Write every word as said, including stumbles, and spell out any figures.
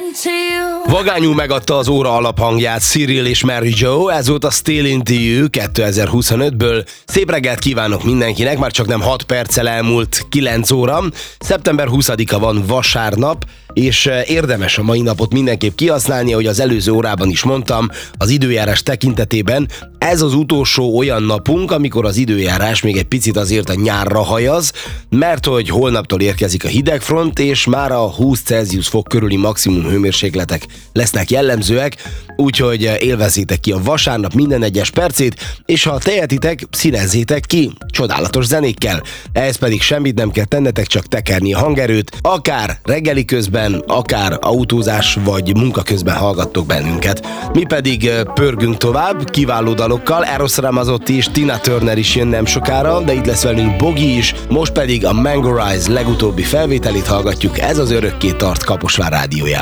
Vagányul megadta az óra alaphangját Cyril és Mary Jo, ez volt a Still Into You kétezer-huszonötből. Szép reggelt kívánok mindenkinek, már csak nem hat perccel elmúlt kilenc óra. szeptember huszadika van, vasárnap, és érdemes a mai napot mindenképp kihasználni, ahogy az előző órában is mondtam, az időjárás tekintetében. Ez az utolsó olyan napunk, amikor az időjárás még egy picit azért a nyárra hajaz, mert hogy holnaptól érkezik a hidegfront, és már a húsz Celsius fok körüli maximum hőmérsékletek lesznek jellemzőek, úgyhogy élvezzétek ki a vasárnap minden egyes percét, és ha tehetitek, színezzétek ki csodálatos zenékkel. Ehhez pedig semmit nem kell tennetek, csak tekerni a hangerőt, akár reggeli közben, akár autózás vagy munka közben hallgattok bennünket. Mi pedig pörgünk tovább, kiváló dalokkal, Eros Ramazzotti és Tina Turner is jön nem sokára, de itt lesz velünk Bogi is, most pedig a Mango Rise legutóbbi felvételét hallgatjuk, ez az örökké tart Kaposvár rádiójában.